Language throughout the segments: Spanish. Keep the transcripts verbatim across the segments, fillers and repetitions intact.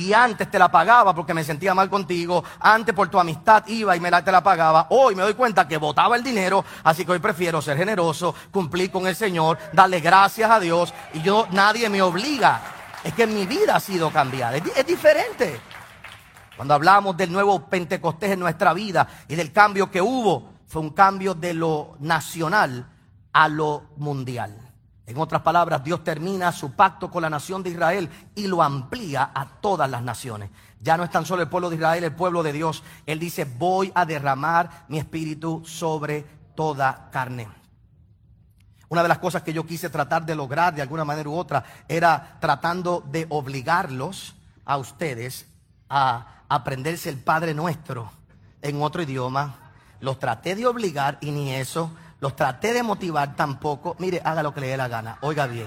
y antes te la pagaba porque me sentía mal contigo, antes por tu amistad iba y me la, te la pagaba, hoy me doy cuenta que botaba el dinero, así que hoy prefiero ser generoso, cumplir con el Señor, darle gracias a Dios, y yo, nadie me obliga. Es que mi vida ha sido cambiada, es, es diferente. Cuando hablamos del nuevo Pentecostés en nuestra vida y del cambio que hubo, fue un cambio de lo nacional a lo mundial. En otras palabras, Dios termina su pacto con la nación de Israel y lo amplía a todas las naciones. Ya no es tan solo el pueblo de Israel, el pueblo de Dios. Él dice, voy a derramar mi espíritu sobre toda carne. Una de las cosas que yo quise tratar de lograr de alguna manera u otra era tratando de obligarlos a ustedes a aprenderse el Padre Nuestro en otro idioma. Los traté de obligar y ni eso. Los traté de motivar tampoco. Mire, haga lo que le dé la gana. Oiga bien.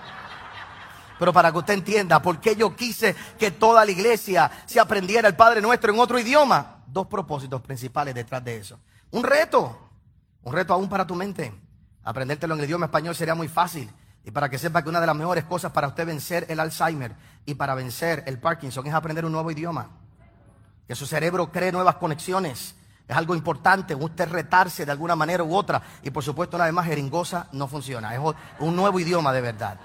Pero para que usted entienda por qué yo quise que toda la iglesia se aprendiera el Padre Nuestro en otro idioma. Dos propósitos principales detrás de eso. Un reto. Un reto aún para tu mente. Aprendértelo en el idioma español sería muy fácil. Y para que sepa que una de las mejores cosas para usted vencer el Alzheimer y para vencer el Parkinson es aprender un nuevo idioma. Que su cerebro cree nuevas conexiones. Es algo importante, usted retarse de alguna manera u otra. Y por supuesto, una vez más, jeringosa no funciona. Es un nuevo idioma de verdad.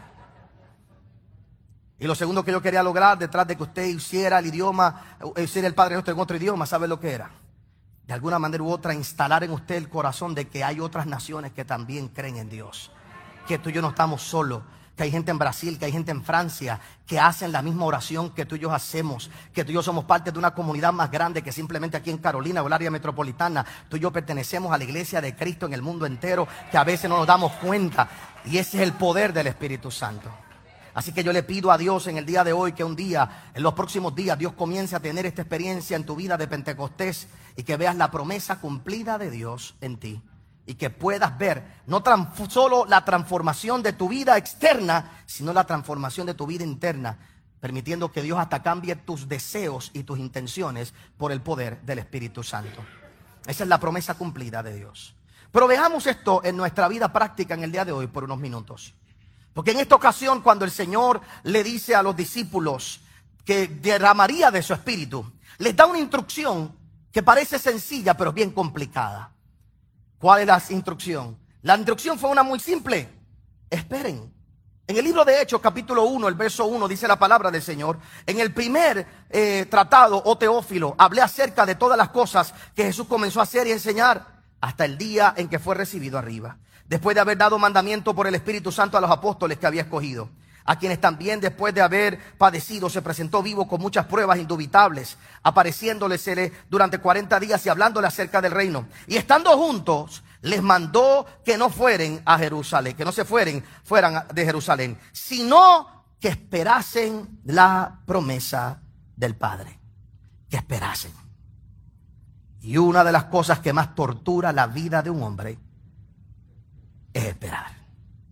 Y lo segundo que yo quería lograr detrás de que usted hiciera el idioma, hiciera el Padre Nuestro en otro idioma, ¿sabe lo que era? De alguna manera u otra, instalar en usted el corazón de que hay otras naciones que también creen en Dios. Que tú y yo no estamos solos. Que hay gente en Brasil, que hay gente en Francia que hacen la misma oración que tú y yo hacemos, que tú y yo somos parte de una comunidad más grande que simplemente aquí en Carolina o el área metropolitana. Tú y yo pertenecemos a la iglesia de Cristo en el mundo entero, que a veces no nos damos cuenta, y ese es el poder del Espíritu Santo. Así que yo le pido a Dios en el día de hoy que un día, en los próximos días, Dios comience a tener esta experiencia en tu vida de Pentecostés y que veas la promesa cumplida de Dios en ti. Y que puedas ver no solo la transformación de tu vida externa, sino la transformación de tu vida interna, permitiendo que Dios hasta cambie tus deseos y tus intenciones por el poder del Espíritu Santo. Esa es la promesa cumplida de Dios. Pero veamos esto en nuestra vida práctica en el día de hoy por unos minutos. Porque en esta ocasión, cuando el Señor le dice a los discípulos que derramaría de su Espíritu, les da una instrucción que parece sencilla, pero bien complicada. ¿Cuál es la instrucción? La instrucción fue una muy simple. Esperen. En el libro de Hechos, capítulo uno, el verso uno, dice la palabra del Señor. En el primer eh, tratado, o Teófilo, hablé acerca de todas las cosas que Jesús comenzó a hacer y enseñar hasta el día en que fue recibido arriba. Después de haber dado mandamiento por el Espíritu Santo a los apóstoles que había escogido. A quienes también después de haber padecido se presentó vivo con muchas pruebas indubitables, apareciéndoles durante cuarenta días y hablándole acerca del reino. Y estando juntos, les mandó que no fueren a Jerusalén, que no se fueren, fueran de Jerusalén, sino que esperasen la promesa del Padre. Que esperasen. Y una de las cosas que más tortura la vida de un hombre es esperar.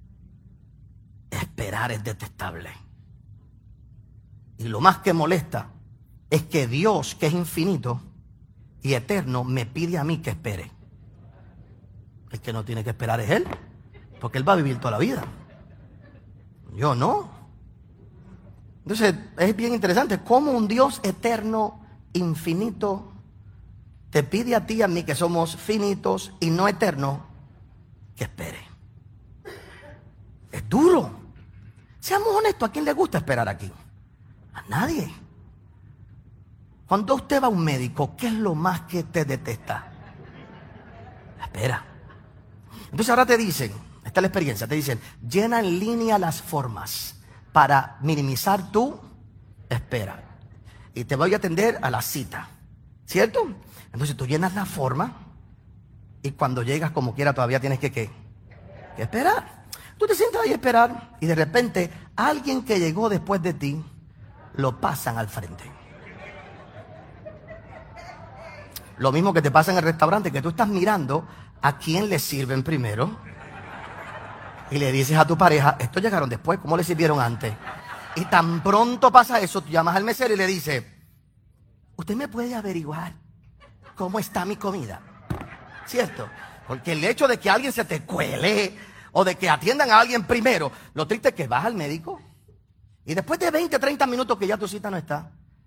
Esperar es detestable. Y lo más que molesta es que Dios, que es infinito y eterno, me pide a mí que espere. El que no tiene que esperar es Él, porque Él va a vivir toda la vida. Yo no. Entonces es bien interesante cómo un Dios eterno, infinito, te pide a ti y a mí, que somos finitos y no eternos, que espere. Es duro. Seamos honestos, ¿a quién le gusta esperar aquí? A nadie. Cuando usted va a un médico, ¿qué es lo más que te detesta? La espera. Entonces ahora te dicen, esta es la experiencia, te dicen, llena en línea las formas para minimizar tu espera. Y te voy a atender a la cita, ¿cierto? Entonces tú llenas la forma y cuando llegas como quiera todavía tienes que, ¿qué? que esperar. Tú te sientas ahí a esperar y de repente alguien que llegó después de ti lo pasan al frente. Lo mismo que te pasa en el restaurante, que tú estás mirando a quién le sirven primero y le dices a tu pareja, estos llegaron después, ¿cómo le sirvieron antes? Y tan pronto pasa eso, tú llamas al mesero y le dices, ¿usted me puede averiguar cómo está mi comida? ¿Cierto? Porque el hecho de que alguien se te cuele o de que atiendan a alguien primero, lo triste es que vas al médico y después de veinte, treinta minutos que ya tu cita no está,